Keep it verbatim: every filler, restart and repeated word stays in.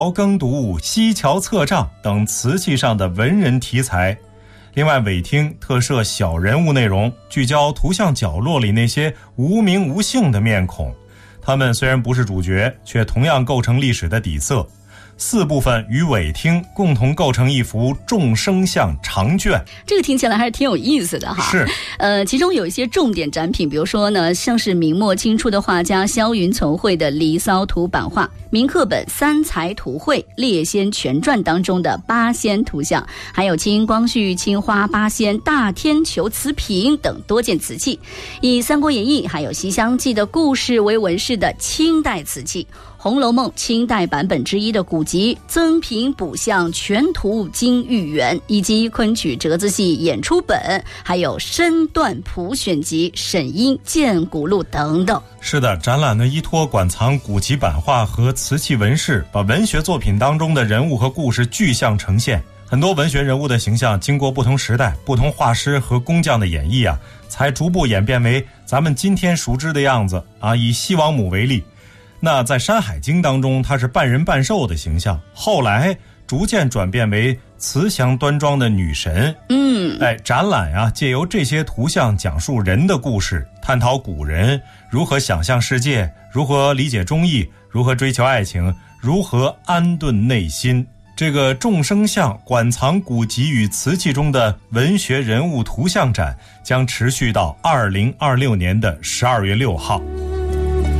耕读、西桥策杖等瓷器上的文人题材。另外，尾厅特设小人物内容，聚焦图像角落里那些无名无姓的面孔，他们虽然不是主角，却同样构成历史的底色。四部分与尾厅共同构成一幅众生相长卷， 这个听起来还是挺有意思的哈。 是， 呃，其中有一些重点展品，比如说呢，像是明末清初的画家萧云从绘的《离骚图》版画，明课本《三才图绘》《列仙全传》当中的八仙图像，还有清光绪青花八仙大天球瓷瓶等多件瓷器，以《三国演义》还有《西厢记》的故事为纹饰的清代瓷器，《红楼梦》清代版本之一的古籍《增平补相全图金玉缘》，以及昆曲折子戏演出本，还有身段谱选集、沈音鉴古录等等。 是的，展览呢依托馆藏古籍版画和瓷器纹饰，把文学作品当中的人物和故事具象呈现。很多文学人物的形象经过不同时代、不同画师和工匠的演绎啊，才逐步演变为咱们今天熟知的样子啊。以西王母为例，那在《山海经》当中，她是半人半兽的形象，后来逐渐转变为慈祥端庄的女神。 嗯， 哎，展览啊，借由这些图像讲述人的故事，探讨古人如何想象世界，如何理解忠义，如何追求爱情，如何安顿内心。这个众生相馆藏古籍与瓷器中的文学人物图像展将持续到二零二六年的十二月六号。